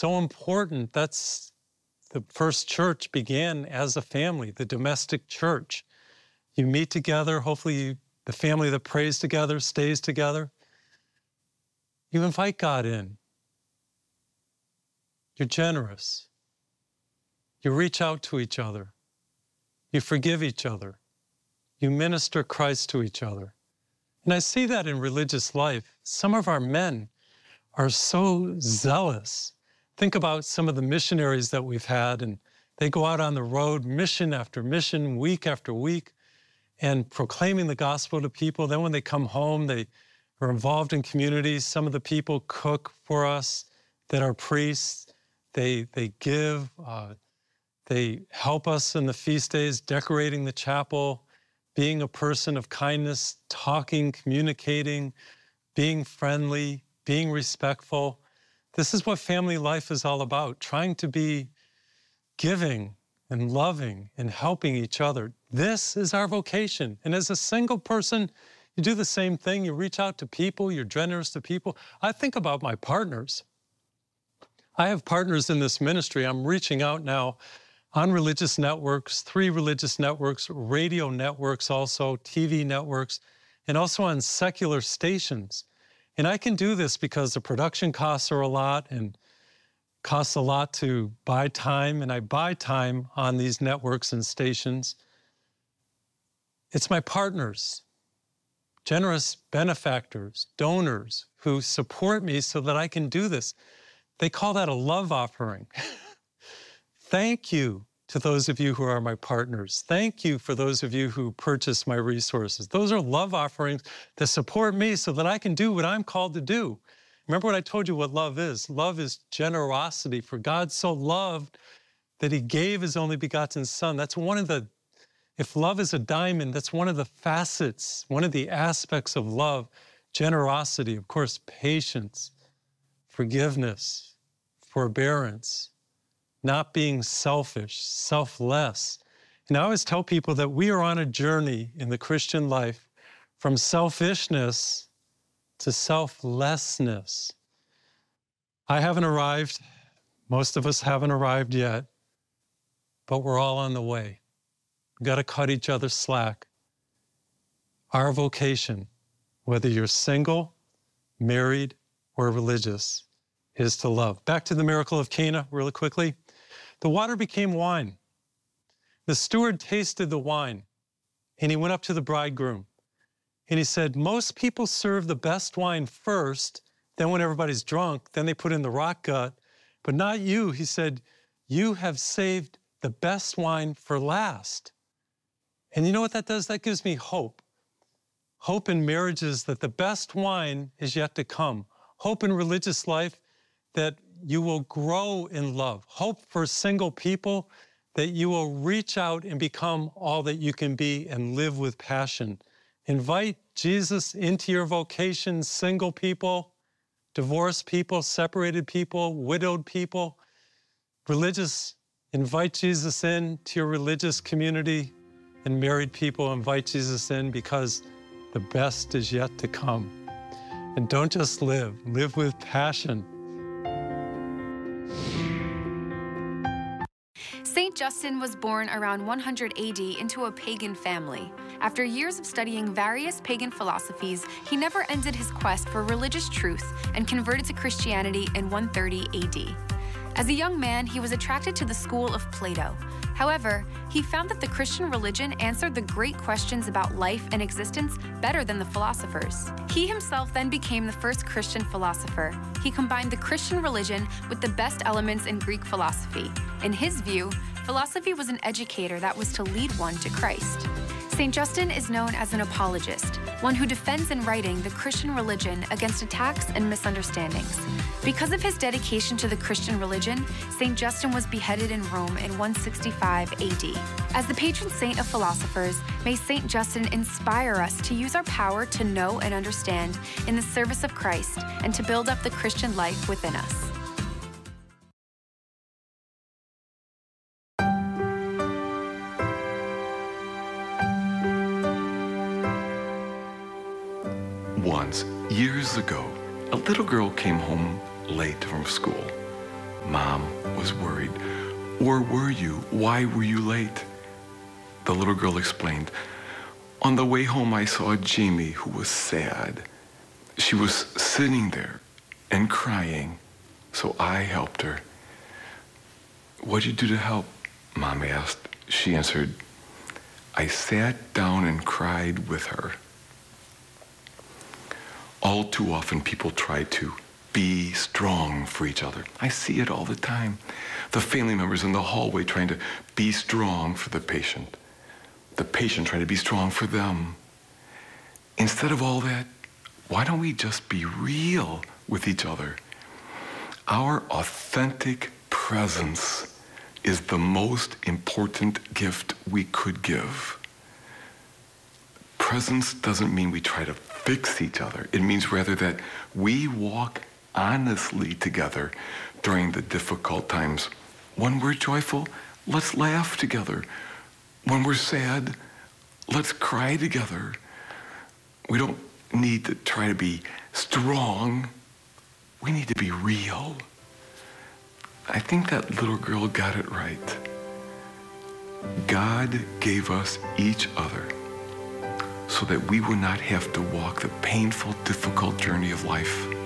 so important. That's the first church began as a family, the domestic church. You meet together, hopefully the family that prays together stays together. You invite God in. You're generous. You reach out to each other. You forgive each other. You minister Christ to each other. And I see that in religious life. Some of our men are so zealous. Think about some of the missionaries that we've had, and they go out on the road, mission after mission, week after week, and proclaiming the gospel to people. Then when they come home, they are involved in communities. Some of the people cook for us that are priests. They give, they help us in the feast days, decorating the chapel, being a person of kindness, talking, communicating, being friendly, being respectful. This is what family life is all about, trying to be giving and loving and helping each other. This is our vocation. And as a single person, you do the same thing. You reach out to people, you're generous to people. I think about my partners. I have partners in this ministry. I'm reaching out now on religious networks, 3 religious networks, radio networks also, TV networks, and also on secular stations. And I can do this because the production costs are a lot and costs a lot to buy time, and I buy time on these networks and stations. It's my partners, generous benefactors, donors who support me so that I can do this. They call that a love offering. Thank you to those of you who are my partners. Thank you for those of you who purchase my resources. Those are love offerings that support me so that I can do what I'm called to do. Remember what I told you what love is? Love is generosity. For God so loved that he gave his only begotten Son. That's one of the, if love is a diamond, that's one of the facets, one of the aspects of love. Generosity, of course, patience, forgiveness, forbearance, not being selfish, selfless. And I always tell people that we are on a journey in the Christian life from selfishness to selflessness. I haven't arrived. Most of us haven't arrived yet, but we're all on the way. We've got to cut each other slack. Our vocation, whether you're single, married, or religious, is to love. Back to the miracle of Cana really quickly. The water became wine. The steward tasted the wine, and he went up to the bridegroom. And he said, most people serve the best wine first, then when everybody's drunk, then they put in the rock gut. But not you. He said, you have saved the best wine for last. And you know what that does? That gives me hope. Hope in marriages that the best wine is yet to come. Hope in religious life that you will grow in love. Hope for single people that you will reach out and become all that you can be and live with passion. Invite Jesus into your vocation, single people, divorced people, separated people, widowed people. Religious, invite Jesus in to your religious community, and married people, invite Jesus in because the best is yet to come. And don't just live with passion. Saint Justin was born around 100 AD into a pagan family. After years of studying various pagan philosophies, he never ended his quest for religious truth and converted to Christianity in 130 AD. As a young man, he was attracted to the school of Plato. However, he found that the Christian religion answered the great questions about life and existence better than the philosophers. He himself then became the first Christian philosopher. He combined the Christian religion with the best elements in Greek philosophy. In his view, philosophy was an educator that was to lead one to Christ. St. Justin is known as an apologist, one who defends in writing the Christian religion against attacks and misunderstandings. Because of his dedication to the Christian religion, St. Justin was beheaded in Rome in 165 AD. As the patron saint of philosophers, may St. Justin inspire us to use our power to know and understand in the service of Christ and to build up the Christian life within us. Once, years ago, a little girl came home late from school. Mom was worried. Or were you? Why were you late? The little girl explained. On the way home, I saw Jamie, who was sad. She was sitting there and crying, so I helped her. What'd you do to help? Mom asked. She answered, I sat down and cried with her. All too often, people try to be strong for each other. I see it all the time. The family members in the hallway trying to be strong for the patient. The patient trying to be strong for them. Instead of all that, why don't we just be real with each other? Our authentic presence is the most important gift we could give. Presence doesn't mean we try to fix each other. It means rather that we walk honestly together during the difficult times. When we're joyful, let's laugh together. When we're sad, let's cry together. We don't need to try to be strong. We need to be real. I think that little girl got it right. God gave us each other so that we would not have to walk the painful, difficult journey of life